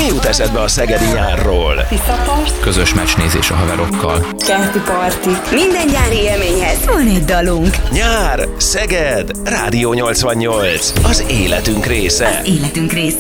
Mi jut eszedbe a szegedi nyárról? Tiszapart, Közös meccsnézés a haverokkal. kerti parti. Minden nyári élményhez van egy dalunk. Nyár, Szeged, Rádió 88. Az életünk része. Életünk része.